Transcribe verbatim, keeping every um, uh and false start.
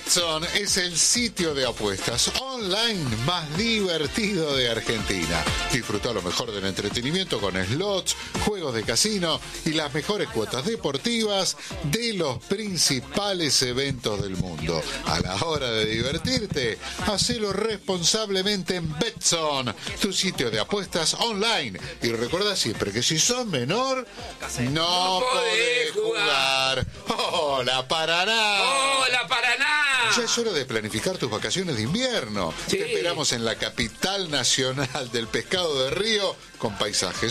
Betson es el sitio de apuestas online más divertido de Argentina. Disfruta lo mejor del entretenimiento con slots, juegos de casino y las mejores cuotas deportivas de los principales eventos del mundo. A la hora de divertirte, hacelo responsablemente en Betson, tu sitio de apuestas online. Y recuerda siempre que si sos menor, no podés jugar. ¡Hola, Paraná! ¡Hola, Paraná! Ya es hora de planificar tus vacaciones de invierno. Sí. Te esperamos en la capital nacional del pescado de río con paisajes